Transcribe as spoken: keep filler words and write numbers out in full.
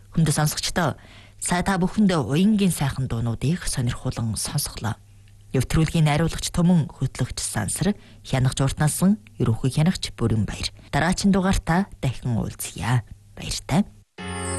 Хүнд сонсогчдоо сая та бүхэнд уянгийн сайхан дуунуудыг сонирхуулан сонсголоо. Нэвтрүүлгийн найруулагч Түмэн, хөтлөгч Сансар, хянагч Уртнасан, ерөнхий хянагч Бүрэн Баяр. Дараачин дугаартаа дахин уулзъя. Баяртай.